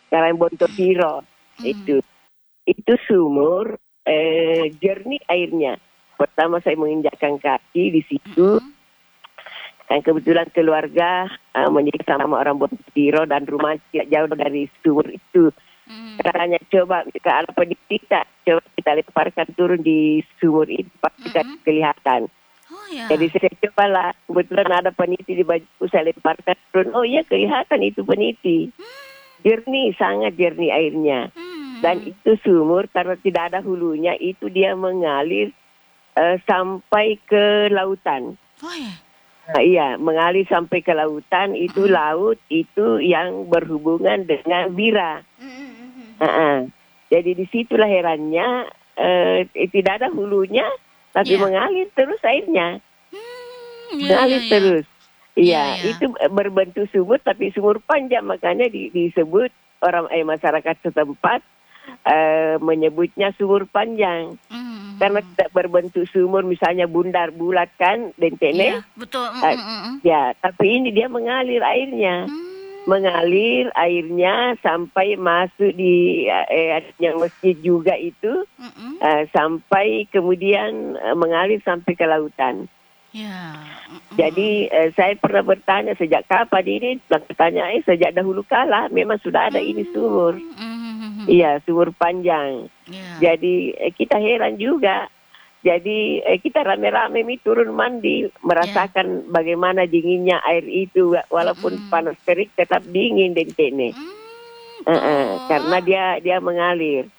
Karangbontotiro. Itu sumur jernih airnya. Pertama saya menginjakkan kaki di situ. Dan kebetulan keluarga menikah sama orang Bontotiro dan rumah tidak jauh dari sumur itu. Katanya coba kalau peniti coba kita lemparkan turun di sumur itu pasti kelihatan. Oh ya. Jadi saya cobalah, kebetulan ada peniti di bajuku, saya lemparkan turun. Oh iya kelihatan itu peniti. Jernih, sangat jernih airnya. Dan itu sumur karena tidak ada hulunya, itu dia mengalir sampai ke lautan. Oh ya. Nah, iya, mengalir sampai ke lautan, itu laut itu yang berhubungan dengan Bira. Jadi disitulah herannya, tidak ada hulunya, tapi mengalir terus airnya. Mengalir terus. Iya, itu berbentuk sumur, tapi sumur panjang, makanya disebut orang masyarakat setempat menyebutnya sumur panjang. Karena tidak berbentuk sumur, misalnya bundar bulat kan, dentene. Iya, betul. Ya, tapi ini dia mengalir airnya. Mengalir airnya sampai masuk di yang masjid juga itu, sampai kemudian mengalir sampai ke lautan. Ya. Jadi saya pernah bertanya sejak kapan ini, bertanya sejak dahulu kala memang sudah ada ini sumur. Iya, sumur panjang. Jadi kita heran juga. Jadi kita rame-rame turun mandi, merasakan bagaimana dinginnya air itu, walaupun panas terik tetap dingin dentene. Karena dia mengalir.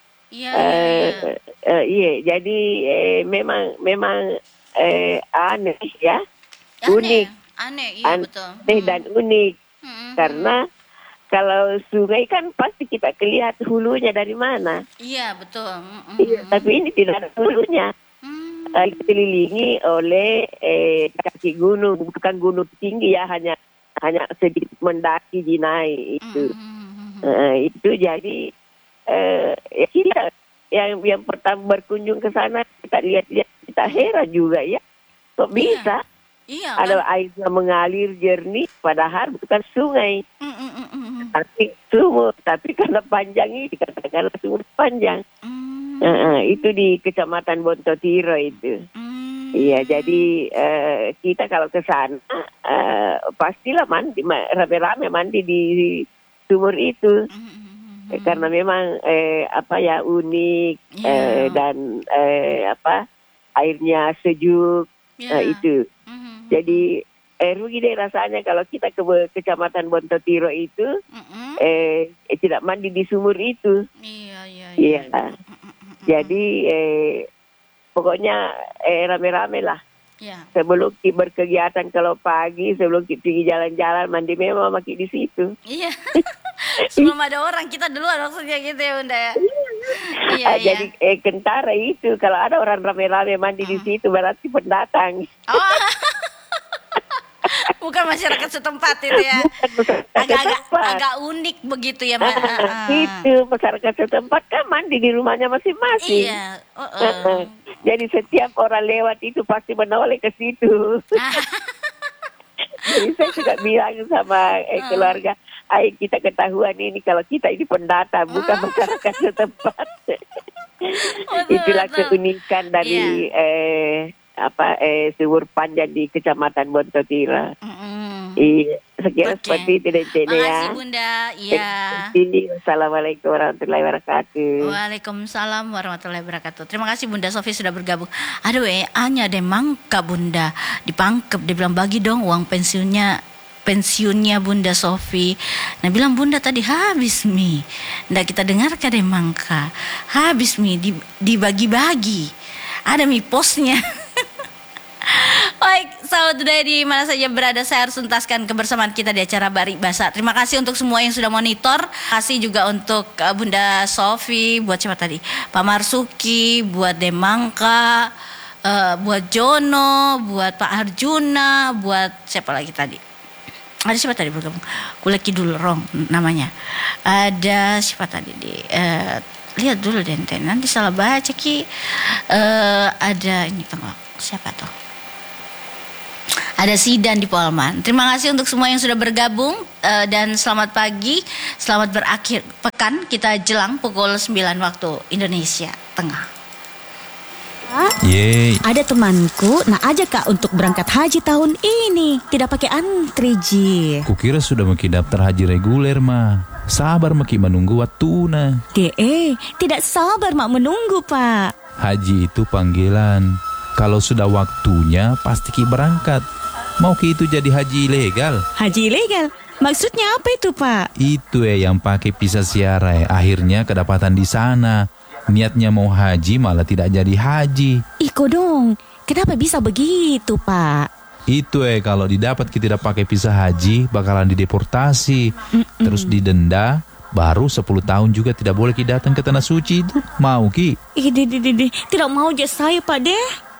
Iya, jadi memang aneh ya, unik, aneh, iya betul. Aneh dan unik. Karena kalau sungai kan pasti kita lihat hulunya dari mana. Iya betul. Iya, tapi ini tidak ada hulunya. Dikelilingi oleh kaki gunung, bukan gunung tinggi ya, hanya sedikit mendaki dinai itu. Itu jadi kita yang pertama berkunjung ke sana, kita lihat-lihat, kita heran juga ya, kok bisa ada air yang mengalir jernih padahal bukan sungai, tapi sumur, tapi karena panjang ini dikatakan sumur panjang. Itu di Kecamatan Bontotiro itu. Iya, jadi kita kalau ke sana pastilah mandi, rame-rame mandi di sumur itu. Karena memang unik dan airnya sejuk itu. Jadi rugi deh rasanya kalau kita ke Kecamatan Bontotiro itu tidak mandi di sumur itu. Iya. Jadi pokoknya rame-rame lah. Sebelum berkegiatan kalau pagi, sebelum kita pergi jalan-jalan, mandi memang makin di situ. Iya. Sebelum ada orang, kita duluan maksudnya gitu ya Bunda ya. Jadi kentara itu kalau ada orang rame-rame mandi di situ berarti pendatang. Bukan masyarakat setempat itu ya. Agak unik begitu ya. Itu masyarakat setempat kan mandi di rumahnya masing-masing. Iya. Jadi setiap orang lewat itu pasti menoleh ke situ. Jadi saya sudah bilang sama keluarga, ayo kita ketahuan ini kalau kita ini pendatang, bukan masyarakat setempat. Itulah keunikan dari sumur panjang di Kecamatan Bontotiro. Sekian seperti itu deh ya. Makasih Bunda. Iya. Assalamualaikum warahmatullahi wabarakatuh. Waalaikumsalam warahmatullahi wabarakatuh. Terima kasih Bunda Sofi sudah bergabung. Aduh anya deh mangka Bunda dipangkep, dia bilang bagi dong uang pensiunnya Bunda Sofi. Nah bilang Bunda tadi habis Mi. Nggak kita dengarkan deh mangka. Habis Mi dibagi-bagi. Ada Mi posnya. Baik, sahabat budaya di mana saja berada, saya harus tuntaskan kebersamaan kita di acara Bari Basa. Terima kasih untuk semua yang sudah monitor. Terima kasih juga untuk Bunda Sofi, buat siapa tadi? Pak Marsuki, buat Demangka, buat Jono, buat Pak Arjuna, buat siapa lagi tadi? Ada siapa tadi bergabung? Kuleki dulu Rong namanya. Ada siapa tadi di lihat dulu Denten, nanti salah baca Ki. Ada ini tengok siapa tuh? Ada Sidan di Polman. Terima kasih untuk semua yang sudah bergabung dan selamat pagi, selamat berakhir pekan. Kita jelang pukul 9 waktu Indonesia Tengah. Yeay. Ada temanku nak ajak Kak untuk berangkat haji tahun ini. Tidak pakai antri, Ji. Kukira sudah maki daftar haji reguler, Ma. Sabar maki menunggu waktuna. Tidak sabar mak menunggu, Pak. Haji itu panggilan. Kalau sudah waktunya pasti ki berangkat. Mau ki itu jadi haji ilegal? Haji ilegal? Maksudnya apa itu, Pak? Itu yang pakai visa ziarah. Akhirnya kedapatan di sana. Niatnya mau haji malah tidak jadi haji. Iko dong, kenapa bisa begitu, Pak? Itu kalau didapat kita tidak pakai visa haji bakalan dideportasi. Terus didenda. Baru 10 tahun juga tidak boleh kita datang ke tanah suci itu. Mau ki? Tidak mau aja saya, Pak deh.